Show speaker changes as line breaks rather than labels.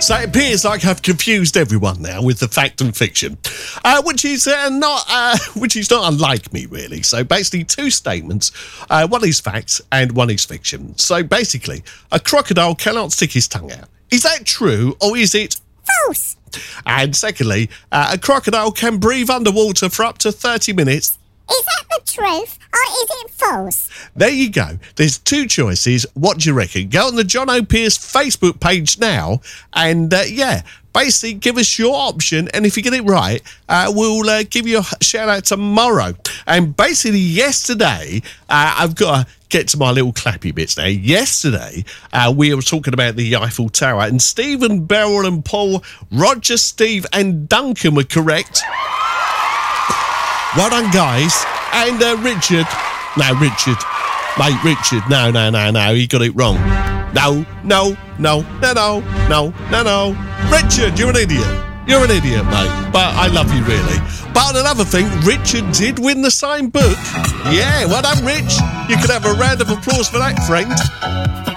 So it appears like I've confused everyone now with the fact and fiction, which is not unlike me, really. So basically, two statements. One is fact and one is fiction. So basically, a crocodile cannot stick his tongue out. Is that true or is it
false?
And secondly, a crocodile can breathe underwater for up to 30 minutes.
Is that the truth or is it false?
There you go. There's two choices. What do you reckon? Go on the John O'Pearce Facebook page now and, basically give us your option. And if you get it right, we'll give you a shout out tomorrow. And basically yesterday, I've got to get to my little clappy bits now. Yesterday, we were talking about the Eiffel Tower and Stephen, Beryl and Paul, Roger, Steve and Duncan were correct. Well done, guys. And Richard. Mate, Richard. No. He got it wrong. No. Richard, you're an idiot. You're an idiot, mate. But I love you, really. But another thing, Richard did win the signed book. Yeah, well done, Rich. You could have a round of applause for that, friend.